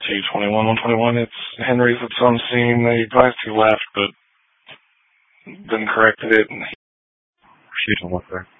T21-121, it's Henry's that's on scene. They advised he left, but then corrected it and proceeded with there.